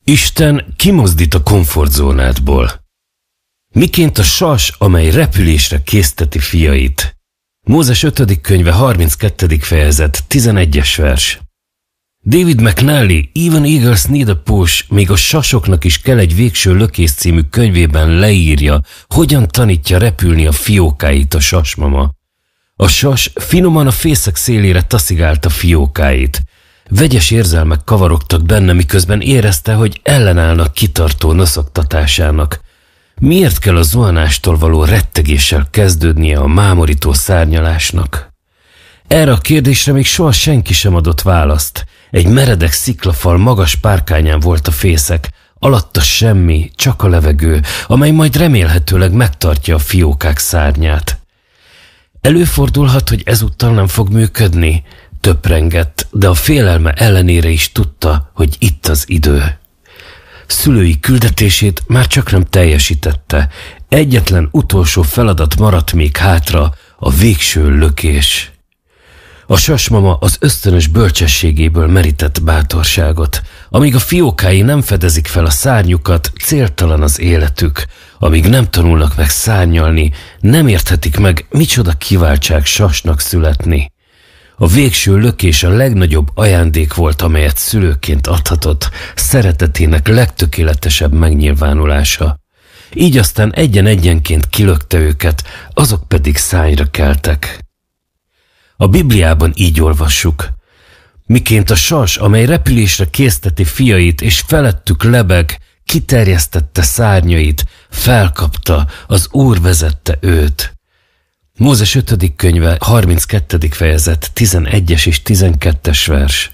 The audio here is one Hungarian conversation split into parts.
Isten kimozdít a komfortzónádból. Miként a sas, amely repülésre készteti fiait. Mózes 5. könyve 32. fejezet 11. vers. David McNally, Even Eagles Need a Push, még a sasoknak is kell egy végső lökés című könyvében leírja, hogyan tanítja repülni a fiókáit a sasmama. A sas finoman a fészek szélére taszigálta a fiókáit. Vegyes érzelmek kavarogtak benne, miközben érezte, hogy ellenállnak kitartó noszogtatásának. Miért kell a zuhanástól való rettegéssel kezdődnie a mámorító szárnyalásnak? Erre a kérdésre még soha senki sem adott választ. Egy meredek sziklafal magas párkányán volt a fészek, alatta semmi, csak a levegő, amely majd remélhetőleg megtartja a fiókák szárnyát. Előfordulhat, hogy ezúttal nem fog működni, töprengett, de a félelme ellenére is tudta, hogy itt az idő. Szülői küldetését már csak nem teljesítette, egyetlen utolsó feladat maradt még hátra, a végső lökés. A sasmama az ösztönös bölcsességéből merített bátorságot. Amíg a fiókái nem fedezik fel a szárnyukat, céltalan az életük. Amíg nem tanulnak meg szárnyalni, nem érthetik meg, micsoda kiváltság sasnak születni. A végső lökés a legnagyobb ajándék volt, amelyet szülőként adhatott, szeretetének legtökéletesebb megnyilvánulása. Így aztán egyen-egyenként kilökte őket, azok pedig szányra keltek. A Bibliában így olvassuk. Miként a sas, amely repülésre készteti fiait, és felettük lebeg, kiterjesztette szárnyait, felkapta, az Úr vezette őt. Mózes 5. könyve 32. fejezet 11. és 12. vers.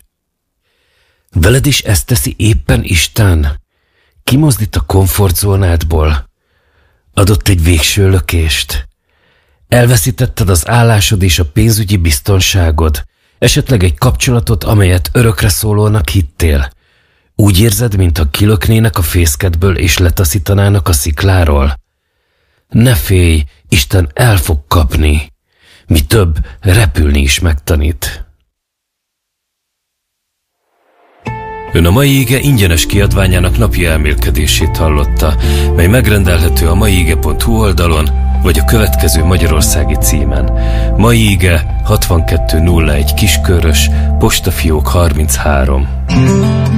Veled is ezt teszi éppen Isten? Kimozdít a komfortzónádból? Adott egy végső lökést? Elveszítetted az állásod és a pénzügyi biztonságod? Esetleg egy kapcsolatot, amelyet örökre szólónak hittél? Úgy érzed, mintha kilöknének a fészkedből és letaszítanának a szikláról? Ne félj, Isten el fog kapni. Mi több, repülni is megtanít. Ön a Mai Ige ingyenes kiadványának napi elmélkedését hallotta, mely megrendelhető a maiige.hu oldalon, vagy a következő magyarországi címen. Mai Ige 6201 Kiskörös, postafiók 33.